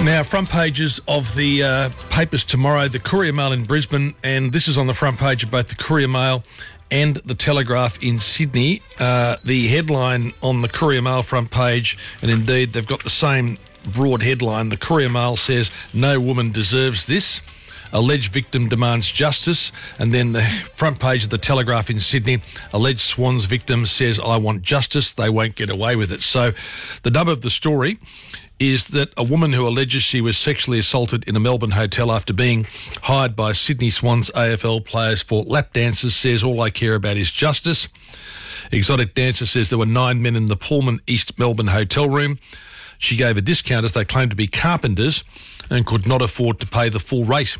Now, front pages of the papers tomorrow, the Courier Mail in Brisbane, and this is on the front page of both the Courier Mail and the Telegraph in Sydney. The headline on the Courier Mail front page, and indeed they've got the same broad headline. The Courier Mail says, "No woman deserves this. Alleged victim demands justice." And then the front page of the Telegraph in Sydney, alleged Swans victim says, "I want justice. They won't get away with it." So the nub of the story is that a woman who alleges she was sexually assaulted in a Melbourne hotel after being hired by Sydney Swans AFL players for lap dances says, "All I care about is justice." Exotic Dancer says there were 9 men in the Pullman East Melbourne hotel room. She gave a discount as they claimed to be carpenters and could not afford to pay the full rate.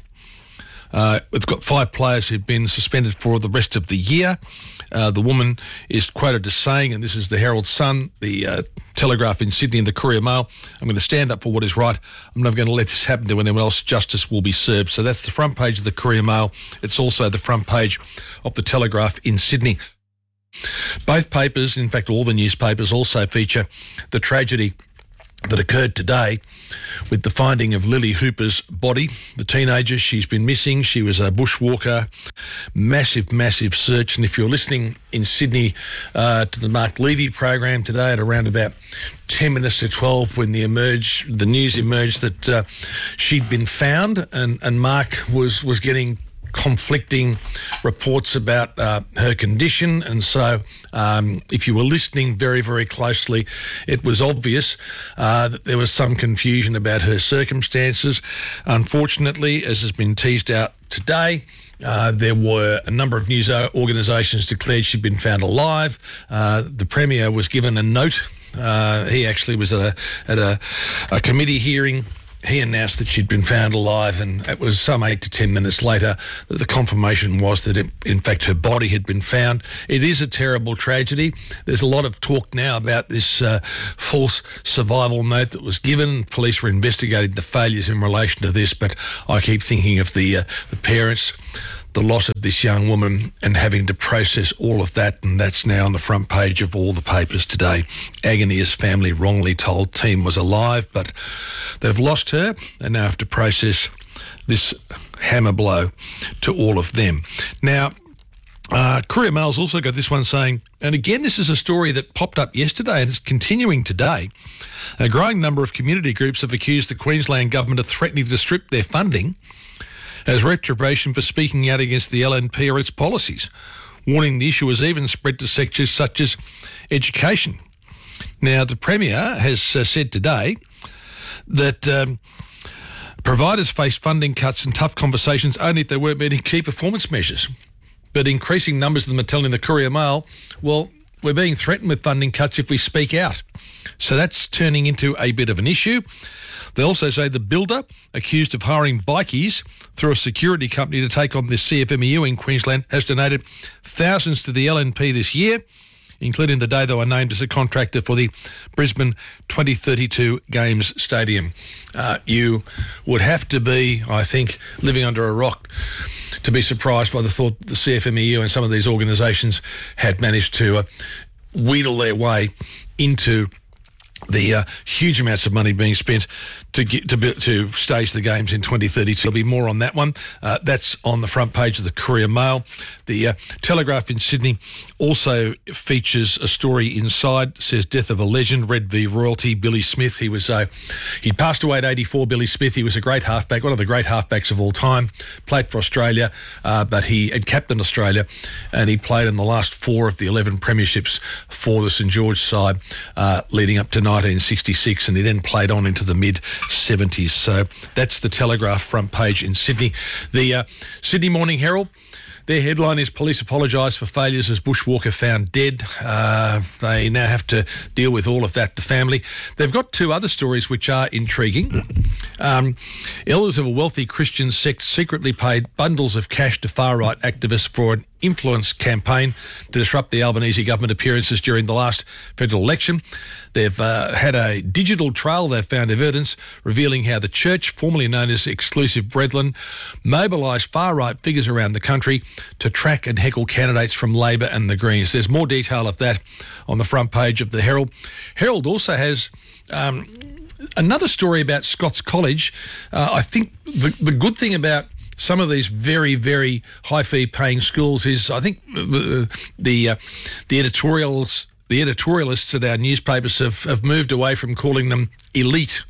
We've got 5 players who've been suspended for the rest of the year. The woman is quoted as saying, and this is the Herald Sun, the Telegraph in Sydney and the Courier Mail, "I'm going to stand up for what is right. I'm never going to let this happen to anyone else. Justice will be served." So that's the front page of the Courier Mail. It's also the front page of the Telegraph in Sydney. Both papers, in fact all the newspapers, also feature the tragedy that occurred today with the finding of Lily Hooper's body, the teenager. She's been missing. She was a bushwalker. Massive search. And if you're listening in Sydney to the Mark Levy program today at around about 10 minutes to 12 when the news emerged that she'd been found, and Mark was getting conflicting reports about her condition, and so if you were listening very, very closely, it was obvious that there was some confusion about her circumstances. Unfortunately, as has been teased out today, there were a number of news organisations declared she'd been found alive. The Premier was given a note. He actually was at a committee hearing. He announced that she'd been found alive, and it was some 8 to 10 minutes later that the confirmation was that, in fact, her body had been found. It is a terrible tragedy. There's a lot of talk now about this false survival note that was given. Police were investigating the failures in relation to this, but I keep thinking of the parents, the loss of this young woman, and having to process all of that, and that's now on the front page of all the papers today. Agony as family wrongly told team was alive, but they've lost her and now have to process this hammer blow to all of them. Now, Courier Mail's also got this one saying, and again, this is a story that popped up yesterday and is continuing today. A growing number of community groups have accused the Queensland government of threatening to strip their funding as retribution for speaking out against the LNP or its policies, warning the issue has even spread to sectors such as education. Now, the Premier has said today that providers face funding cuts and tough conversations only if they weren't meeting key performance measures. But increasing numbers of them are telling the Courier Mail, well, we're being threatened with funding cuts if we speak out. So that's turning into a bit of an issue. They also say the builder, accused of hiring bikies through a security company to take on the CFMEU in Queensland, has donated thousands to the LNP this year, including the day they were named as a contractor for the Brisbane 2032 Games Stadium. You would have to be, I think, living under a rock to be surprised by the thought that the CFMEU and some of these organisations had managed to wheedle their way into the huge amounts of money being spent to stage the games in 2032. There'll be more on that one. That's on the front page of the Courier Mail. The Telegraph in Sydney also features a story inside. It says death of a legend, Red v Royalty, Billy Smith. He passed away at 84, Billy Smith. He was a great halfback, one of the great halfbacks of all time. Played for Australia, but he had captained Australia, and he played in the last 4 of the 11 premierships for the St George side, leading up to 1966, and he then played on into the mid-70s. So that's the Telegraph front page in Sydney. The Sydney Morning Herald, their headline is "Police apologise for failures as bushwalker found dead." They now have to deal with all of that, the family. They've got 2 other stories which are intriguing. Elders of a wealthy Christian sect secretly paid bundles of cash to far-right activists for an influence campaign to disrupt the Albanese government appearances during the last federal election. They've had a digital trail. They've found evidence revealing how the church, formerly known as Exclusive Brethren, mobilised far-right figures around the country to track and heckle candidates from Labor and the Greens. There's more detail of that on the front page of the Herald. Herald also has Another story about Scots College. I think the good thing about some of these very, very high fee paying schools is I think the editorialists at our newspapers have moved away from calling them elite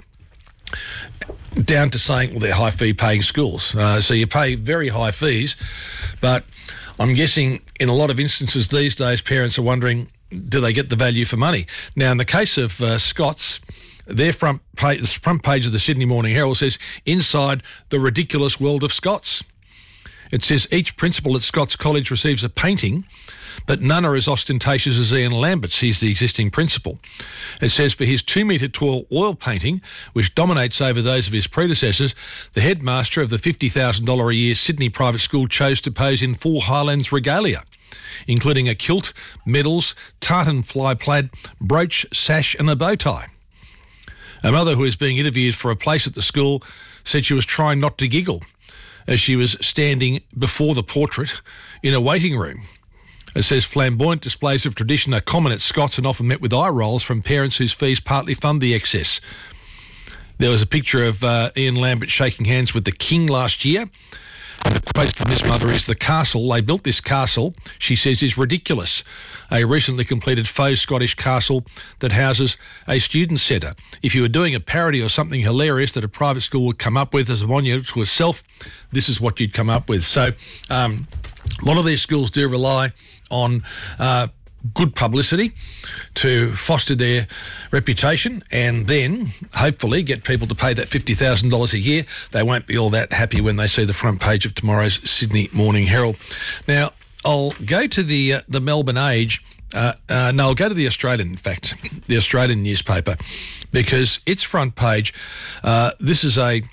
down to saying, well, they're high fee paying schools. So you pay very high fees, but I'm guessing in a lot of instances these days parents are wondering, do they get the value for money? Now, in the case of Scots, their front page of the Sydney Morning Herald says, inside the ridiculous world of Scots. It says each principal at Scots College receives a painting, but none are as ostentatious as Ian Lambert's. He's the existing principal. It says for his 2 metre tall oil painting, which dominates over those of his predecessors, the headmaster of the $50,000 a year Sydney private school chose to pose in full Highlands regalia, including a kilt, medals, tartan fly plaid, brooch, sash and a bow tie. A mother who is being interviewed for a place at the school said she was trying not to giggle as she was standing before the portrait in a waiting room. It says flamboyant displays of tradition are common at Scots and often met with eye rolls from parents whose fees partly fund the excess. There was a picture of Ian Lambert shaking hands with the King last year. And the quote from this mother is, the castle, they built this castle, she says, is ridiculous. A recently completed faux Scottish castle that houses a student centre. If you were doing a parody or something hilarious that a private school would come up with as a monument to itself, this is what you'd come up with. So a lot of these schools do rely on good publicity to foster their reputation and then hopefully get people to pay that $50,000 a year. They won't be all that happy when they see the front page of tomorrow's Sydney Morning Herald. Now, I'll go to the Melbourne Age. I'll go to the Australian, in fact, the Australian newspaper, because its front page, this is a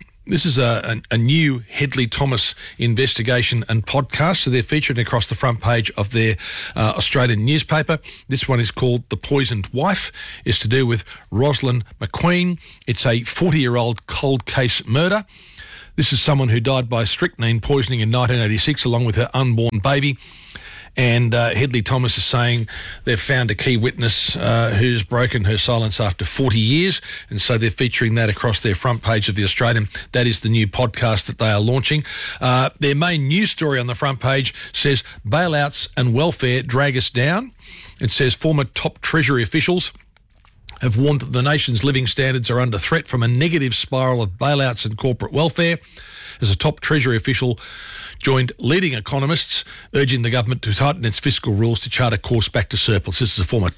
new Hedley Thomas investigation and podcast. So they're featured across the front page of their Australian newspaper. This one is called The Poisoned Wife. It's to do with Rosalind McQueen. It's a 40-year-old cold case murder. This is someone who died by strychnine poisoning in 1986 along with her unborn baby. And Hedley Thomas is saying they've found a key witness who's broken her silence after 40 years. And so they're featuring that across their front page of the Australian. That is the new podcast that they are launching. Their main news story on the front page says bailouts and welfare drag us down. It says former top Treasury officials have warned that the nation's living standards are under threat from a negative spiral of bailouts and corporate welfare, as a top Treasury official joined leading economists urging the government to tighten its fiscal rules to chart a course back to surplus. This is a former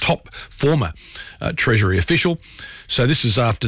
Treasury official. So this is after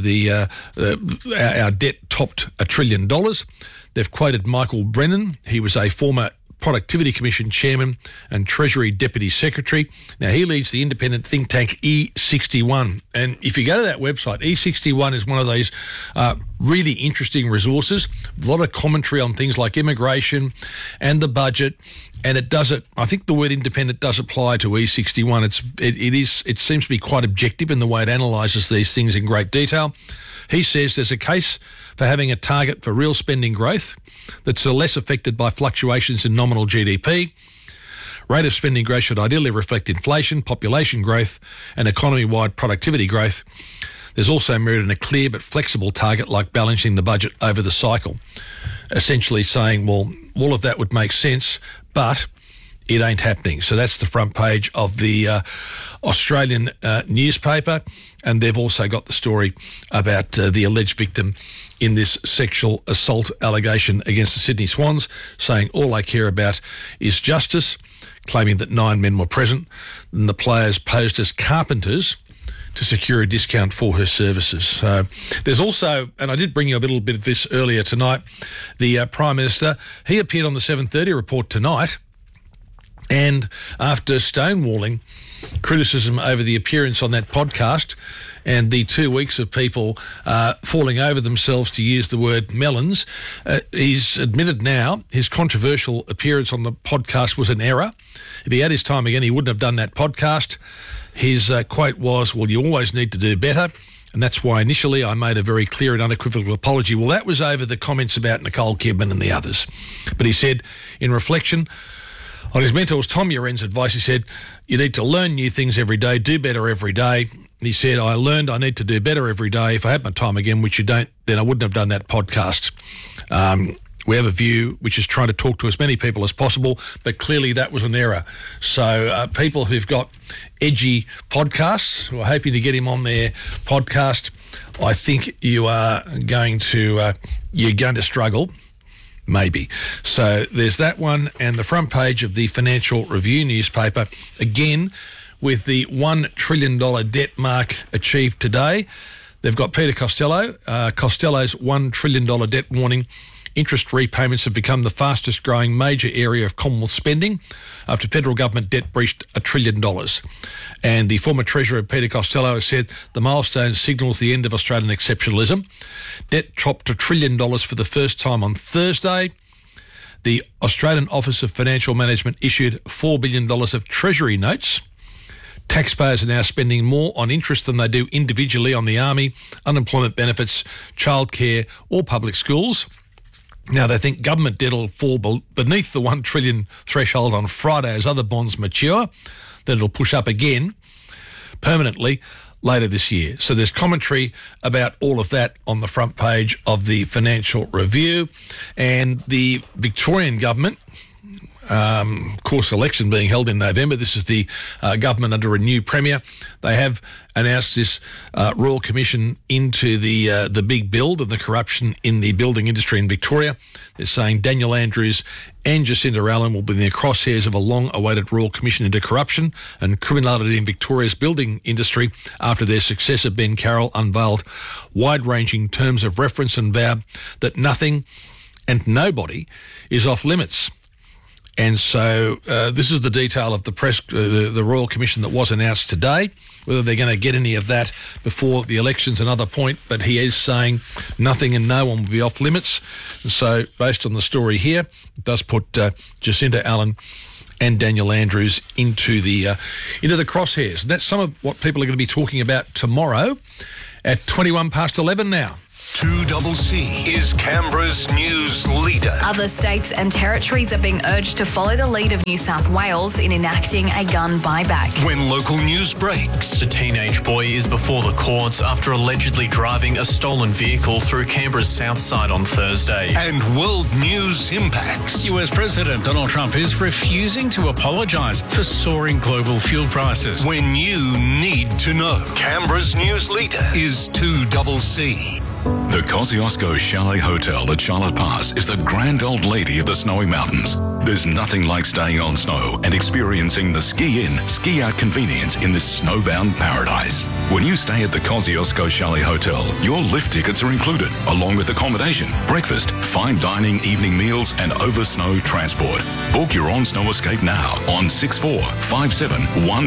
our debt topped $1 trillion. They've quoted Michael Brennan. He was a former Productivity Commission Chairman and Treasury Deputy Secretary. Now, he leads the independent think tank E61. And if you go to that website, E61 is one of those really interesting resources. A lot of commentary on things like immigration and the budget. And it does it, I think the word independent does apply to E61. It seems to be quite objective in the way it analyses these things in great detail. He says there's a case for having a target for real spending growth that's less affected by fluctuations in nominal GDP. Rate of spending growth should ideally reflect inflation, population growth and economy-wide productivity growth. There's also merit in a clear but flexible target like balancing the budget over the cycle. Essentially saying, well, all of that would make sense, but it ain't happening. So that's the front page of the Australian newspaper. And they've also got the story about the alleged victim in this sexual assault allegation against the Sydney Swans, saying all I care about is justice, claiming that 9 men were present and the players posed as carpenters to secure a discount for her services. There's also, and I did bring you a little bit of this earlier tonight, the Prime Minister, he appeared on the 7:30 report tonight. And after stonewalling criticism over the appearance on that podcast and the 2 weeks of people falling over themselves to use the word melons, he's admitted now his controversial appearance on the podcast was an error. If he had his time again, he wouldn't have done that podcast. His quote was, well, you always need to do better. And that's why initially I made a very clear and unequivocal apology. Well, that was over the comments about Nicole Kidman and the others. But he said, in reflection on his mentor's Tom Uren's advice, he said, you need to learn new things every day, do better every day. And he said, I learned I need to do better every day. If I had my time again, which you don't, then I wouldn't have done that podcast. We have a view which is trying to talk to as many people as possible, but clearly that was an error. So people who've got edgy podcasts who are hoping to get him on their podcast, I think you are going to struggle, maybe. So there's that one, and the front page of the Financial Review newspaper, again, with the $1 trillion debt mark achieved today. They've got Peter Costello. Costello's $1 trillion debt warning. Interest repayments have become the fastest growing major area of Commonwealth spending after federal government debt breached $1 trillion. And the former Treasurer, Peter Costello, has said the milestone signals the end of Australian exceptionalism. Debt topped $1 trillion for the first time on Thursday. The Australian Office of Financial Management issued $4 billion of Treasury notes. Taxpayers are now spending more on interest than they do individually on the army, unemployment benefits, childcare or public schools. Now, they think government debt will fall beneath the $1 trillion threshold on Friday as other bonds mature, that it'll push up again permanently later this year. So there's commentary about all of that on the front page of the Financial Review. And the Victorian government, of course, election being held in November. This is the government under a new premier. They have announced this Royal Commission into the big build and the corruption in the building industry in Victoria. They're saying Daniel Andrews and Jacinta Allan will be in the crosshairs of a long-awaited Royal Commission into corruption and criminality in Victoria's building industry after their successor, Ben Carroll, unveiled wide-ranging terms of reference and vowed that nothing and nobody is off limits. And so this is the detail of the Royal Commission that was announced today. Whether they're going to get any of that before the election's another point, but he is saying nothing and no one will be off limits. And so based on the story here, it does put Jacinta Allan and Daniel Andrews into the crosshairs. And that's some of what people are going to be talking about tomorrow at 21 past 11 now. 2CC is Canberra's news leader. Other states and territories are being urged to follow the lead of New South Wales in enacting a gun buyback. When local news breaks. The teenage boy is before the courts after allegedly driving a stolen vehicle through Canberra's south side on Thursday. And world news impacts. US President Donald Trump is refusing to apologise for soaring global fuel prices. When you need to know. Canberra's news leader is 2CC. The Kosciuszko Chalet Hotel at Charlotte Pass is the grand old lady of the Snowy Mountains. There's nothing like staying on snow and experiencing the ski-in, ski-out convenience in this snowbound paradise. When you stay at the Kosciuszko Chalet Hotel, your lift tickets are included, along with accommodation, breakfast, fine dining, evening meals, and over-snow transport. Book your on-snow escape now on 6457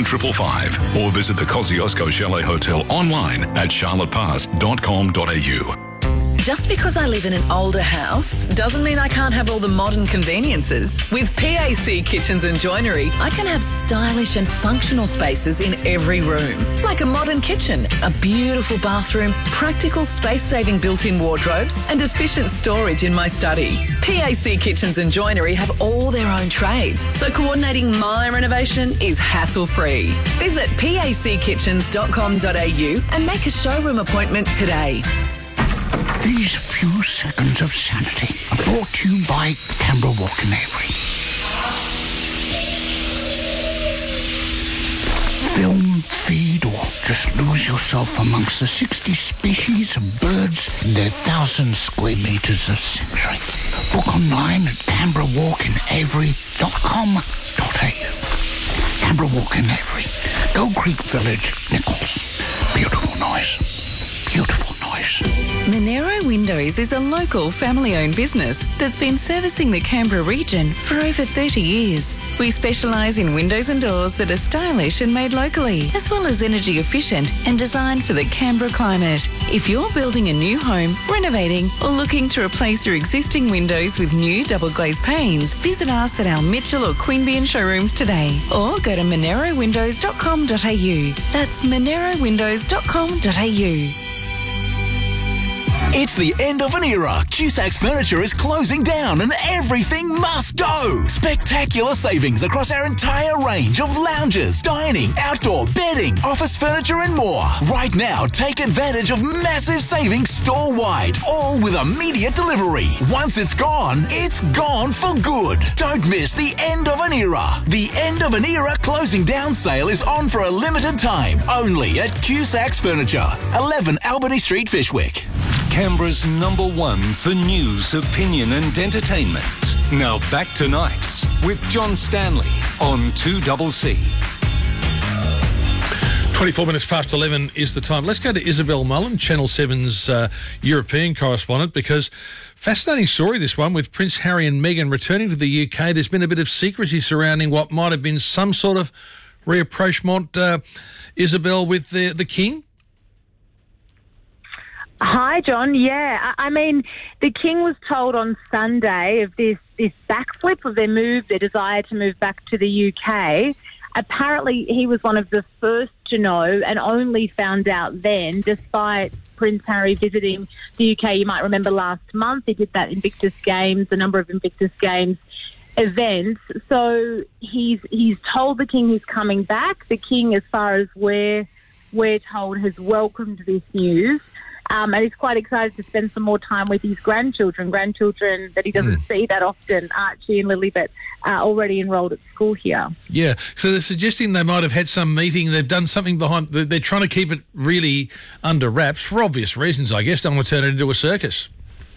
1555 or visit the Kosciuszko Chalet Hotel online at charlottepass.com.au. Just because I live in an older house doesn't mean I can't have all the modern conveniences. With PAC Kitchens and Joinery, I can have stylish and functional spaces in every room. Like a modern kitchen, a beautiful bathroom, practical space-saving built-in wardrobes, and efficient storage in my study. PAC Kitchens and Joinery have all their own trades, so coordinating my renovation is hassle-free. Visit packitchens.com.au and make a showroom appointment today. These few seconds of sanity are brought to you by Canberra Walk in Avery. Film, feed, or just lose yourself amongst the 60 species of birds in their 1,000 square metres of sanctuary. Book online at canberrawalkinavery.com.au. Canberra Walk in Avery, Gold Creek Village, Nichols. Beautiful noise. Beautiful noise. Monero Windows is a local family-owned business that's been servicing the Canberra region for over 30 years. We specialise in windows and doors that are stylish and made locally, as well as energy efficient and designed for the Canberra climate. If you're building a new home, renovating, or looking to replace your existing windows with new double-glazed panes, visit us at our Mitchell or Queanbeyan showrooms today, or go to monerowindows.com.au. That's monerowindows.com.au. It's the end of an era. Cusac's Furniture is closing down and everything must go. Spectacular savings across our entire range of lounges, dining, outdoor, bedding, office furniture and more. Right now, take advantage of massive savings store-wide, all with immediate delivery. Once it's gone for good. Don't miss the end of an era. The end of an era closing down sale is on for a limited time, only at Cusac's Furniture, 11 Albany Street, Fishwick. Canberra's #1 for news, opinion and entertainment. Now back to Nights with John Stanley on 2CC. 24 minutes past 11 is the time. Let's go to Isabel Mullen, Channel 7's European correspondent, because fascinating story, this one, with Prince Harry and Meghan returning to the UK. There's been a bit of secrecy surrounding what might have been some sort of rapprochement, Isabel, with the King. Hi, John. Yeah, I mean, the King was told on Sunday of this backflip of their desire to move back to the UK. Apparently, he was one of the first to know and only found out then, despite Prince Harry visiting the UK. You might remember last month he did that Invictus Games, a number of Invictus Games events. So he's told the King he's coming back. The King, as far as we're told, has welcomed this news. And he's quite excited to spend some more time with his grandchildren that he doesn't see that often, Archie and Lily, but already enrolled at school here. Yeah, so they're suggesting they might have had some meeting, they've done something behind, they're trying to keep it really under wraps for obvious reasons, I guess. Don't want to turn it into a circus.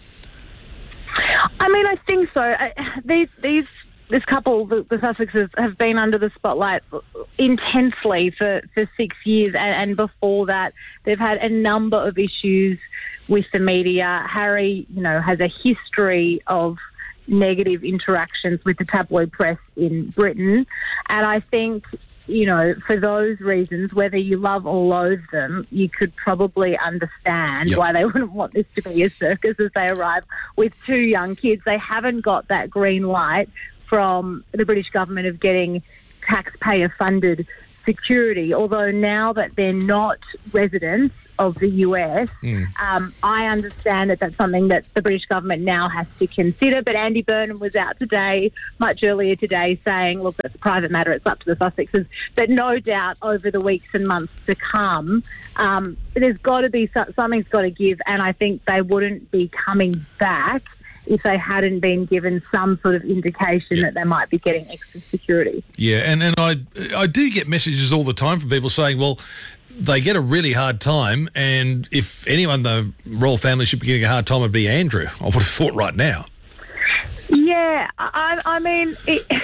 I mean, I think so. This couple, the Sussexes, have been under the spotlight intensely for 6 years, and before that, they've had a number of issues with the media. Harry, has a history of negative interactions with the tabloid press in Britain, and I think, for those reasons, whether you love or loathe them, you could probably understand why they wouldn't want this to be a circus as they arrive with two young kids. They haven't got that green light from the British government of getting taxpayer-funded security, although now that they're not residents of the US, I understand that that's something that the British government now has to consider. But Andy Burnham was out today, much earlier today, saying, look, it's a private matter, it's up to the Sussexes. But no doubt over the weeks and months to come, there's got to be something's got to give, and I think they wouldn't be coming back if they hadn't been given some sort of indication that they might be getting extra security. Yeah, and I do get messages all the time from people saying, well, they get a really hard time, and if anyone the royal family should be getting a hard time, it'd be Andrew. I would have thought right now. Yeah, I mean...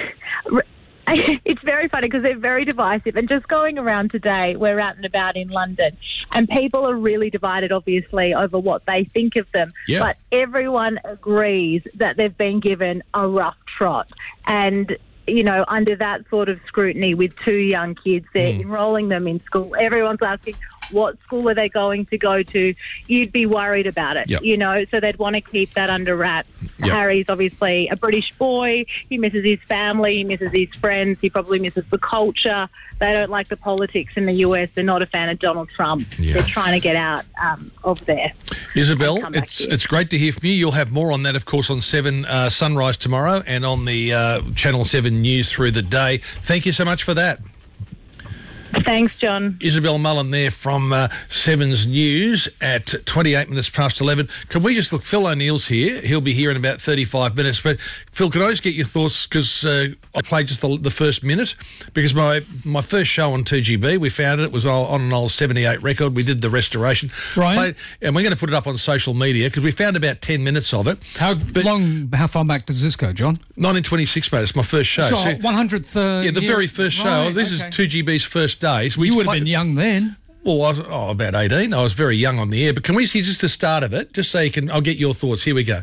It's very funny because they're very divisive, and just going around today, we're out and about in London, and people are really divided, obviously, over what they think of them. Yeah. But everyone agrees that they've been given a rough trot. And, under that sort of scrutiny with two young kids, they're enrolling them in school. Everyone's asking, what school are they going to go to? You'd be worried about it, so they'd want to keep that under wraps. Yep. Harry's obviously a British boy. He misses his family. He misses his friends. He probably misses the culture. They don't like the politics in the US. They're not a fan of Donald Trump. Yeah. They're trying to get out of there. Isabel, it's great to hear from you. You'll have more on that, of course, on 7 Sunrise tomorrow and on the Channel 7 News through the day. Thank you so much for that. Thanks, John. Isabel Mullen there from 7's News at 28 minutes past 11. Can we just look, Phil O'Neill's here. He'll be here in about 35 minutes. But, Phil, can I just get your thoughts? Because I played just the first minute. Because my first show on 2GB, we found it was on an old 78 record. We did the restoration. Right. And we're going to put it up on social media because we found about 10 minutes of it. How far back does this go, John? 1926, mate. It's my first show. So 100th yeah, the very first show. Right, this is 2GB's first days. You would have been young then. Well, I was about 18. I was very young on the air. But can we see just the start of it? Just so you can... I'll get your thoughts. Here we go.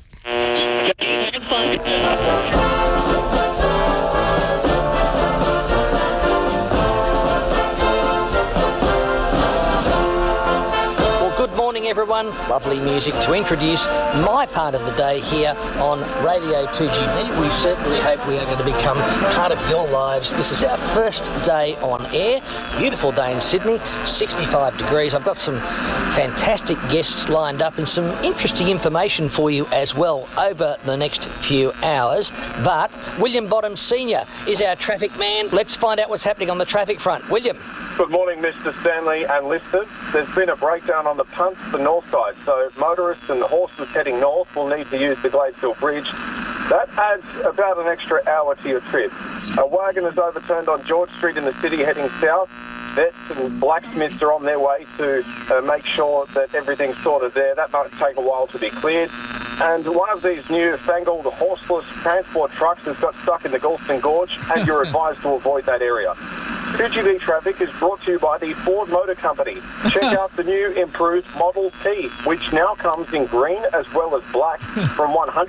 everyone. Lovely music to introduce my part of the day here on Radio 2GB. We certainly hope we are going to become part of your lives. This is our first day on air. Beautiful day in Sydney, 65 degrees. I've got some fantastic guests lined up and some interesting information for you as well over the next few hours. But William Bottom Senior is our traffic man. Let's find out what's happening on the traffic front. William. Good morning, Mr. Stanley and listeners. There's been a breakdown on the punts, the north side, so motorists and horses heading north will need to use the Gladesville Bridge. That adds about an extra hour to your trip. A wagon is overturned on George Street in the city heading south. Vets and blacksmiths are on their way to make sure that everything's sorted there. That might take a while to be cleared. And one of these new fangled horseless transport trucks has got stuck in the Galston Gorge, and you're advised to avoid that area. 2GB Traffic is brought to you by the Ford Motor Company. Check out the new improved Model T, which now comes in green as well as black from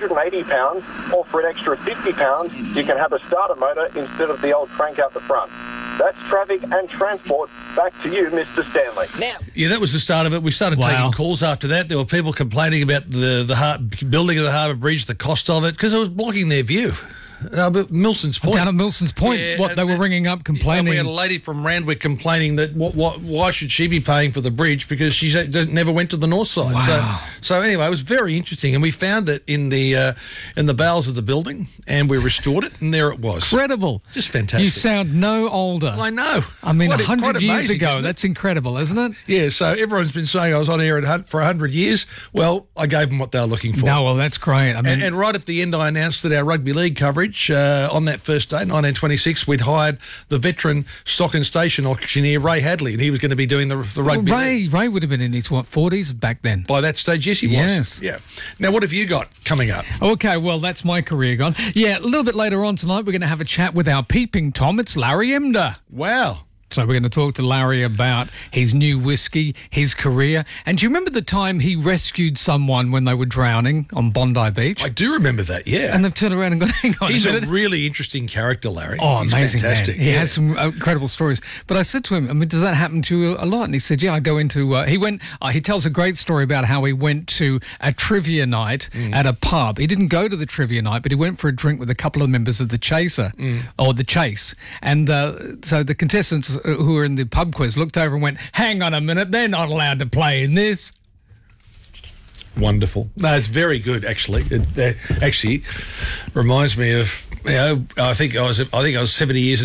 £180, or for an extra £50, you can have a starter motor instead of the old crank out the front. That's traffic and transport. Back to you, Mr. Stanley. Now, yeah, that was the start of it. We started taking calls after that. There were people complaining about the building of the Harbour Bridge, the cost of it, because it was blocking their view. But Milson's Point. Down at Milson's Point, Yeah, they were ringing up complaining. We had a lady from Randwick complaining that why should she be paying for the bridge because she never went to the north side. Wow. So anyway, it was very interesting, and we found it in the bowels of the building, and we restored it, and there it was. Incredible. Just fantastic. You sound no older. I know. I mean, Quite 100 years amazing, ago. isn't it? That's incredible, isn't it? Yeah, so everyone's been saying I was on air for 100 years. Well, I gave them what they were looking for. No, well, that's great. I mean, And right at the end, I announced that our rugby league coverage on that first day, 1926, we'd hired the veteran stock and station auctioneer Ray Hadley, and he was going to be doing the rugby league. Ray would have been in his 40s back then. By that stage, yes, he was. Yes. Yeah. Now, what have you got coming up? Okay, well, that's my career gone. Yeah, a little bit later on tonight, we're going to have a chat with our peeping Tom. It's Larry Emder. Wow. So we're going to talk to Larry about his new whiskey, his career. And do you remember the time he rescued someone when they were drowning on Bondi Beach? I do remember that, yeah. And they've turned around and gone, hang on He's a minute. a really interesting character, Larry. Oh, He's amazing, fantastic. man. He has some incredible stories. But I said to him, I mean, does that happen to you a lot? And he said, yeah, I go into... he tells a great story about how he went to a trivia night at a pub. He didn't go to the trivia night, but he went for a drink with a couple of members of the Chaser, or the Chase. And so the contestants who were in the pub quiz looked over and went, hang on a minute, they're not allowed to play in this. Wonderful. No, it's very good, actually. It actually reminds me of, I think I was 70 years